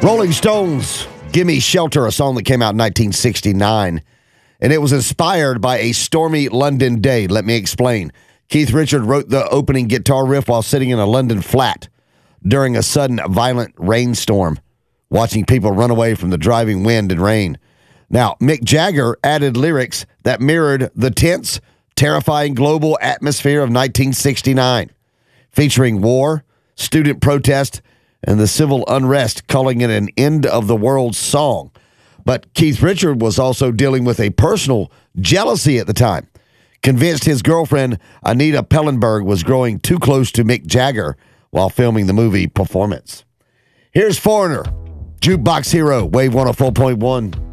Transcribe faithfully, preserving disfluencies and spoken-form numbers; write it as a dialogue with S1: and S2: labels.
S1: Rolling Stones, Gimme Shelter, a song that came out in nineteen sixty-nine. And it was inspired by a stormy London day. Let me explain. Keith Richards wrote the opening guitar riff while sitting in a London flat during a sudden violent rainstorm, watching people run away from the driving wind and rain. Now, Mick Jagger added lyrics that mirrored the tense, terrifying global atmosphere of nineteen sixty-nine, featuring war, student protest, and the civil unrest, calling it an end-of-the-world song. But Keith Richards was also dealing with a personal jealousy at the time, convinced his girlfriend, Anita Pellenberg, was growing too close to Mick Jagger while filming the movie Performance. Here's Foreigner, Jukebox Hero, Wave one oh four point one.